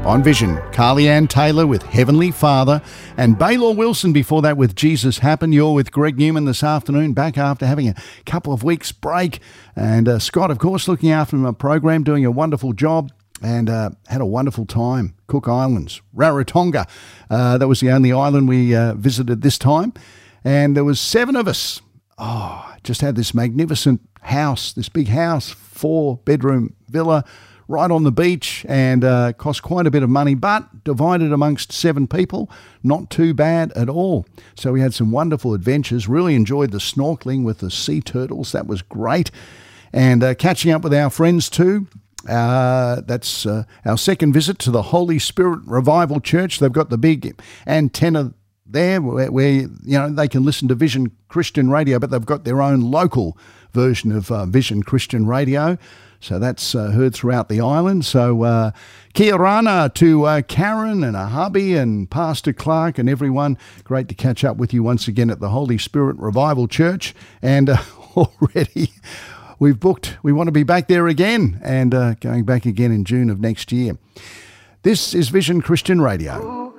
On Vision, Carly Ann Taylor with Heavenly Father, and Baylor Wilson before that with Jesus Happened. You're with Greg Newman this afternoon, back after having a couple of weeks break. And Scott, of course, looking after my program, doing a wonderful job, and had a wonderful time. Cook Islands, Rarotonga. That was the only island we visited this time. And there was 7 of us. Just had this magnificent house, this big house, 4-bedroom villa, right on the beach, and cost quite a bit of money, but divided amongst 7 people, not too bad at all. So we had some wonderful adventures, really enjoyed the snorkeling with the sea turtles. That was great. And catching up with our friends too. That's our second visit to the Holy Spirit Revival Church. They've got the big antenna there where you know they can listen to Vision Christian Radio, but they've got their own local version of Vision Christian Radio. So that's heard throughout the island. So kia rana to Karen and her hubby and Pastor Clark and everyone. Great to catch up with you once again at the Holy Spirit Revival Church. And already we've booked, we want to be back there again and going back again in June of next year. This is Vision Christian Radio.